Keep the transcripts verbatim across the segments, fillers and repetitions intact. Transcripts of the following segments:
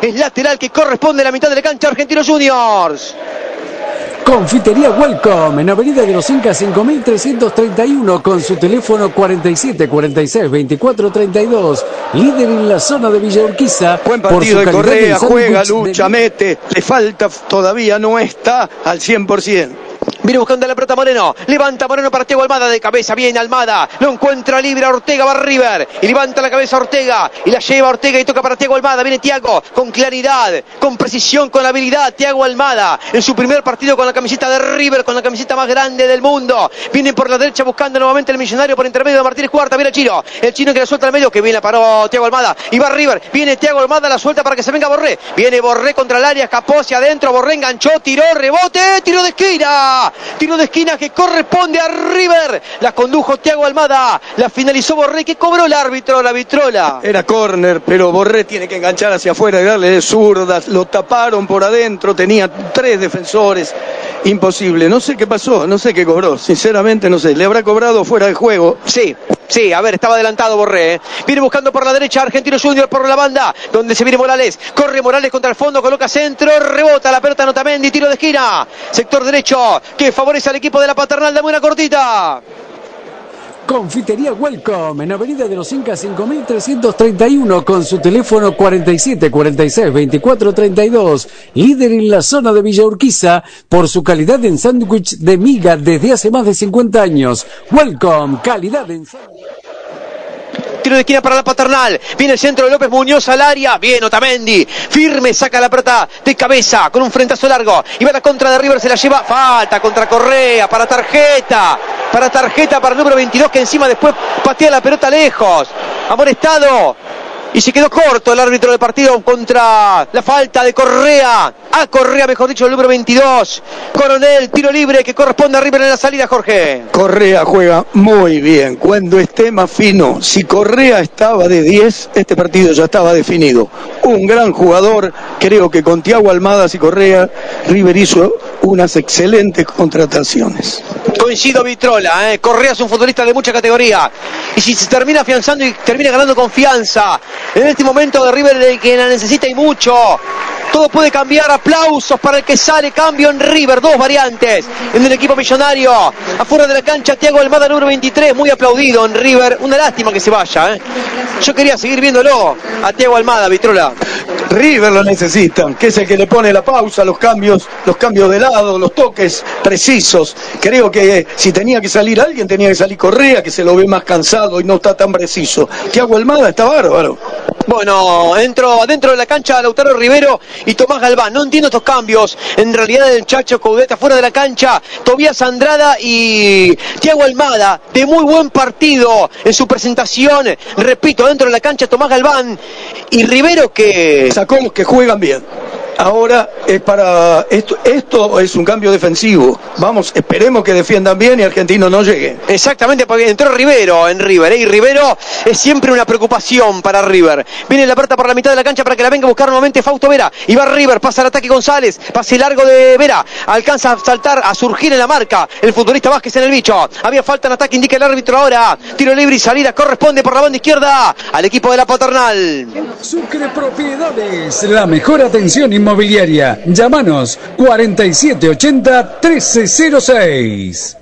es lateral que corresponde a la mitad de la cancha Argentinos Juniors. Confitería Welcome, en Avenida de los Incas cinco mil trescientos treinta y uno, con su teléfono cuarenta y siete cuarenta y seis veinticuatro treinta y dos, líder en la zona de Villa Urquiza. Buen partido de Correa, juega, lucha, de... mete, le falta, todavía no está al cien por ciento. Viene buscando la pelota Moreno, levanta Moreno para Thiago Almada, de cabeza, bien Almada, lo encuentra libre a Ortega, va River, y levanta la cabeza Ortega, y la lleva Ortega y toca para Thiago Almada, viene Thiago, con claridad, con precisión, con habilidad, Thiago Almada, en su primer partido con la camiseta de River, con la camiseta más grande del mundo, viene por la derecha buscando nuevamente el Millonario por intermedio de Martínez Cuarta, viene el Chino, el Chino que la suelta al medio, que bien la paró Thiago Almada, y va River, viene Thiago Almada, la suelta para que se venga Borré, viene Borré contra el área, escapó hacia adentro, Borré enganchó, tiró, rebote, tiro de esquina, tiro de esquina que corresponde a River, la condujo Thiago Almada, la finalizó Borré, que cobró el árbitro, la vitrola. Era córner, pero Borré tiene que enganchar hacia afuera y darle de zurdas, lo taparon por adentro, tenía tres defensores, imposible, no sé qué pasó, no sé qué cobró, sinceramente no sé, le habrá cobrado fuera de juego. Sí, sí, a ver, estaba adelantado Borré, ¿eh? Viene buscando por la derecha Argentinos Juniors por la banda, donde se viene Morales, corre Morales contra el fondo, coloca centro, rebota la pelota Otamendi, tiro de esquina, sector derecho, que favorece al equipo de la Paternal, dame una cortita. Confitería Welcome, en Avenida de los Incas cinco mil trescientos treinta y uno, con su teléfono cuarenta y siete cuarenta y seis veinticuatro treinta y dos, líder en la zona de Villa Urquiza por su calidad en sándwich de miga desde hace más de cincuenta años. Welcome, calidad en sándwich. Tiro de esquina para la Paternal, viene el centro de López Muñoz al área, bien Otamendi, firme, saca la pelota de cabeza con un frentazo largo, y va a la contra de River, se la lleva, falta contra Correa, para tarjeta, para tarjeta para el número veintidós, que encima después patea la pelota lejos, amonestado, y se quedó corto el árbitro del partido contra la falta de Correa, a Correa mejor dicho, el número veintidós, Coronel, tiro libre que corresponde a River en la salida, Jorge. Correa juega muy bien, cuando esté más fino, si Correa estaba de diez, este partido ya estaba definido, un gran jugador, creo que con Thiago Almada y Correa, River hizo unas excelentes contrataciones. Coincido, Vitrola, ¿eh? Correa es un futbolista de mucha categoría, y si se termina afianzando y termina ganando confianza, en este momento de River, de que la necesita y mucho, todo puede cambiar. Aplausos para el que sale, cambio en River, dos variantes en el equipo millonario, afuera de la cancha Thiago Almada, número veintitrés, muy aplaudido en River, una lástima que se vaya, ¿eh? Yo quería seguir viéndolo a Thiago Almada, Vitrola. River lo necesitan, que es el que le pone la pausa, los cambios, los cambios de lado, los toques precisos. Creo que si tenía que salir alguien, tenía que salir Correa, que se lo ve más cansado y no está tan preciso. Thiago Almada está bárbaro. Bueno, entro adentro de la cancha Lautaro Rivero y Tomás Galván. No entiendo estos cambios. En realidad el Chacho Coudet fuera de la cancha, Tobías Andrada y Thiago Almada, de muy buen partido en su presentación. Repito, dentro de la cancha Tomás Galván y Rivero, que sacó los que juegan bien. Ahora es para esto, esto es un cambio defensivo. Vamos, esperemos que defiendan bien y Argentino no llegue. Exactamente, porque entró Rivero en River, ¿eh? Y Rivero es siempre una preocupación para River. Viene la pelota por la mitad de la cancha para que la venga a buscar nuevamente Fausto Vera. Y va River, pasa el ataque González, pase largo de Vera, alcanza a saltar, a surgir en la marca el futbolista Vázquez en el bicho. Había falta en ataque, indica el árbitro ahora. Tiro libre y salida, corresponde por la banda izquierda al equipo de la Paternal. Sucre Propiedades, la mejor atención inmobiliaria. Llámanos cuarenta y siete ochenta trece cero seis.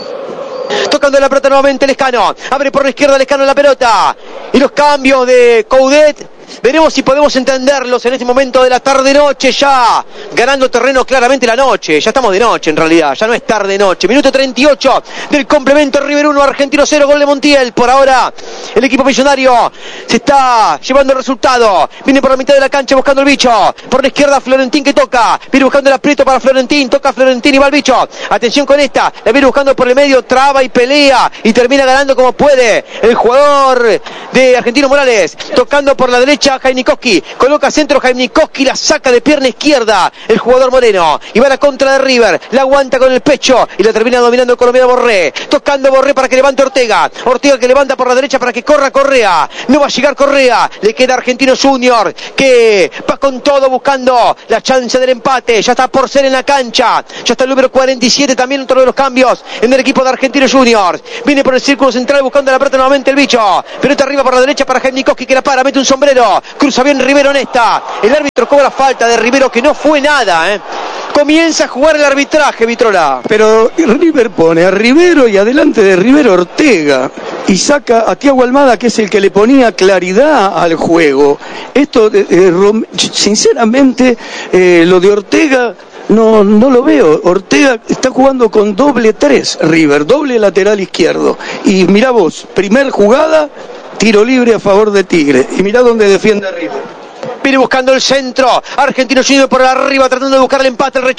Tocando la pelota nuevamente Lescano, abre por la izquierda Lescano la pelota, y los cambios de Coudet, veremos si podemos entenderlos en este momento de la tarde-noche, ya ganando terreno claramente la noche, ya estamos de noche en realidad, ya no es tarde-noche. Minuto treinta y ocho del complemento, River uno, Argentino cero, gol de Montiel. Por ahora el equipo millonario se está llevando el resultado, viene por la mitad de la cancha buscando el bicho, por la izquierda Florentín que toca, viene buscando el aprieto para Florentín, toca Florentín y va el bicho, atención con esta, la viene buscando por el medio, traba y pelea y termina ganando como puede el jugador de Argentino Morales, tocando por la derecha Jaimnikowski, coloca centro Jaimnikowski, la saca de pierna izquierda el jugador Moreno, y va a la contra de River, la aguanta con el pecho y la termina dominando el colombiano Borré, tocando Borré para que levante Ortega, Ortega que levanta por la derecha para que corra Correa, no va a llegar Correa, le queda Argentino Junior, que va con todo buscando la chance del empate, ya está por ser en la cancha, ya está el número cuarenta y siete, también otro de los cambios en el equipo de Argentino Juniors, viene por el círculo central buscando la pelota nuevamente el bicho, pelota arriba por la derecha para Jaimnikowski que la para, mete un sombrero, Rivero. Cruza bien Rivero en esta. El árbitro cobra falta de Rivero, que no fue nada, ¿eh? Comienza a jugar el arbitraje, Vitrola. Pero River pone a Rivero y adelante de Rivero Ortega. Y saca a Thiago Almada, que es el que le ponía claridad al juego. Esto, eh, Rom... sinceramente, eh, lo de Ortega... No, no lo veo. Ortega está jugando con doble tres, River, doble lateral izquierdo. Y mirá vos, primer jugada, tiro libre a favor de Tigre. Y mirá dónde defiende River. Viene buscando el centro. Argentino Junior por arriba, tratando de buscar el empate, el rechazo.